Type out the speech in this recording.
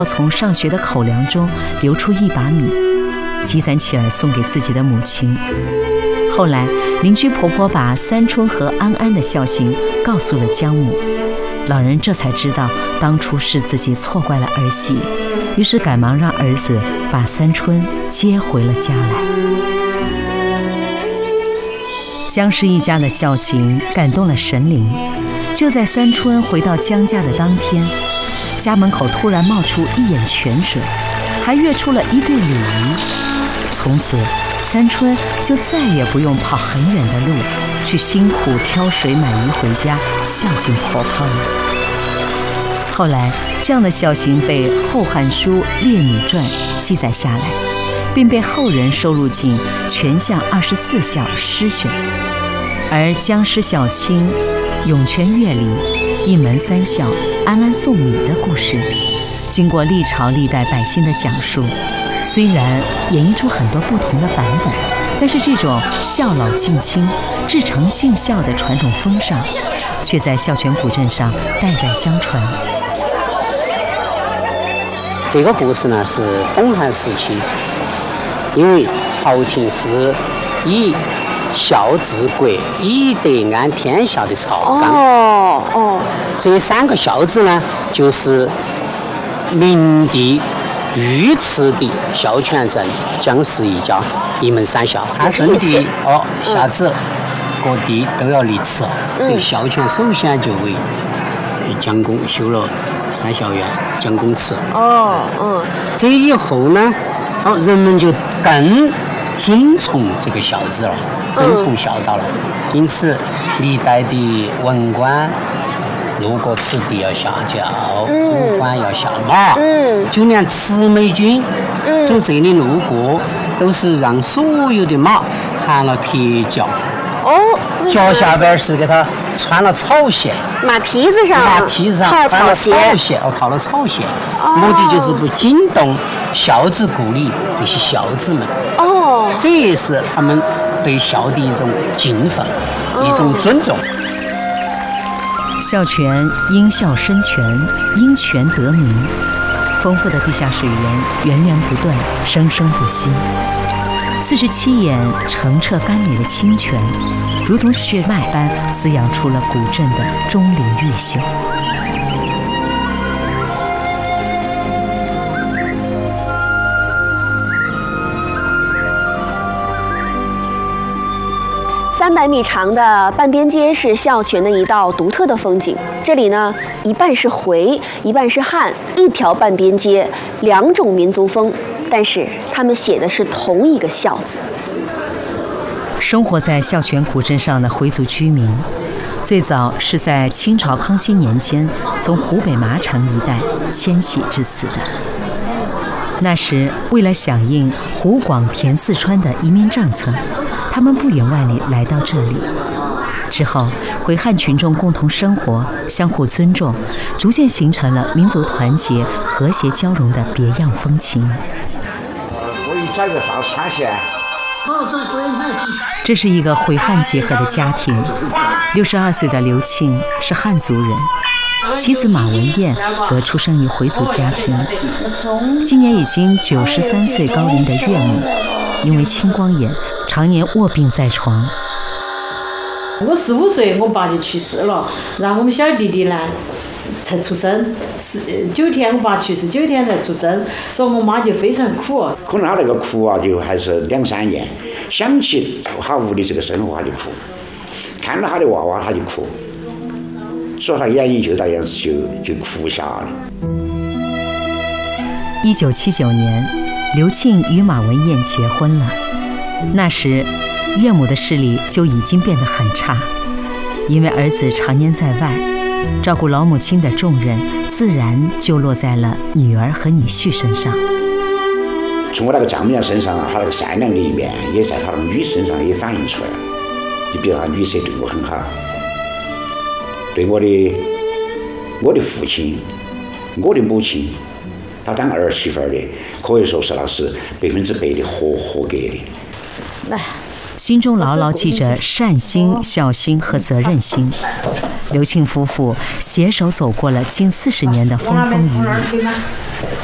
从上学的口粮中留出1把米，积攒起来送给自己的母亲。后来，邻居婆婆把三春和安安的孝行告诉了姜母，老人这才知道当初是自己错怪了儿媳，于是赶忙让儿子把三春接回了家来。姜氏一家的孝行感动了神灵，就在三春回到姜家的当天，家门口突然冒出一眼泉水，还跃出了一对鲤鱼。从此，三春就再也不用跑很远的路去辛苦挑水买鱼回家孝敬婆婆了。后来，这样的孝行被《后汉书·列女传》记载下来，并被后人收录进《全相24孝诗选》。而姜氏孝亲、涌泉乐礼、一门三孝、安安送米的故事，经过历朝历代百姓的讲述，虽然演绎出很多不同的版本，但是这种孝老敬亲、至诚尽孝的传统风尚，却在孝泉古镇上代代相传。 这个故事呢是东汉时期，因为朝廷是以孝治国、以德安天下的朝纲。这3个孝字呢，就是明帝御赐的孝泉镇姜氏一家一门三孝。汉顺帝下旨各地都要立祠，所以孝泉首先就为姜公修了三孝院、姜公祠。这以后呢，人们就更尊崇这个孝字了，尊崇孝道了。因此，历代的文官路过此地要下轿，武官要下马，就连慈眉军走这里路过，都是让所有的马hand了铁脚。脚下边是给他穿了草鞋， 马蹄子上穿了草鞋，套了草鞋，目的就是不惊动孝子故里这些孝子们。这也是他们对孝的一种敬奉，一种尊重。 孝泉因孝生泉，因泉得名，丰富的地下水源源源不断，生生不息。47眼澄澈甘美的清泉，如同血脉般滋养出了古镇的钟灵毓秀。 300米长的半边街是孝泉的一道独特的风景。这里呢，一半是回，一半是汉，一条半边街，2种民族风，但是他们写的是同一个孝字。 生活在孝泉古镇上的回族居民，最早是在清朝康熙年间从湖北麻城一带迁徙至此的。那时，为了响应湖广填四川的移民政策，他们不远万里来到这里。之后，回汉群众共同生活，相互尊重，逐渐形成了民族团结、和谐交融的别样风情。这是一个回汉结合的家庭。62岁的刘庆是汉族人，妻子马文燕则出生于回族家庭。今年已经93岁高龄的岳母，因为青光眼，常年卧病在床。 我15岁，我爸就去世了，然后我们小弟弟呢才出生，9天，我爸去世9天才出生，所以我妈就非常苦。 可能他那个哭啊，就还是2、3年，想起他屋里这个生活他就哭，看到他的娃娃他就哭，所以他眼睛就那样子就哭下了。 1979年，刘庆与马文燕结婚了。那时，岳母的视力就已经变得很差，因为儿子常年在外，照顾老母亲的重任自然就落在了女儿和女婿身上。 从我那个丈母娘身上啊，她那个善良的一面也在她那个女身上也反映出来了。就比如她女婿对我很好，对我的父亲、我的母亲，她当儿媳妇的可以说是那是100%的合格的。 心中牢牢记着善心、孝心和责任心，刘庆夫妇携手走过了近40年的风风雨雨。